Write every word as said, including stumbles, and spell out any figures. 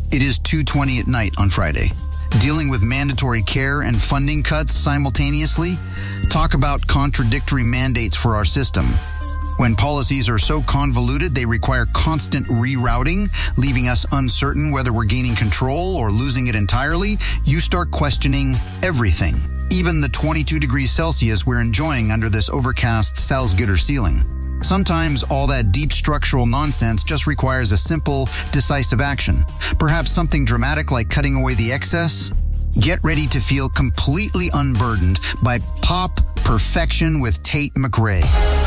It is two twenty at night on Friday. Dealing with mandatory care and funding cuts simultaneously? Talk about contradictory mandates for our system. When policies are so convoluted, they require constant rerouting, leaving us uncertain whether we're gaining control or losing it entirely, you start questioning everything. Even the twenty-two degrees Celsius we're enjoying under this overcast Salzgitter ceiling. Sometimes all that deep structural nonsense just requires a simple, decisive action. Perhaps something dramatic like cutting away the excess. Get ready to feel completely unburdened by pop perfection with Tate McRae.